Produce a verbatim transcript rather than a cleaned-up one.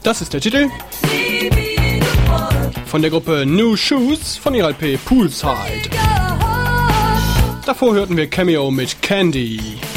Das ist der Titel von der Gruppe New Shoes von ihrer L P Poolside. Davor hörten wir Cameo mit Candy.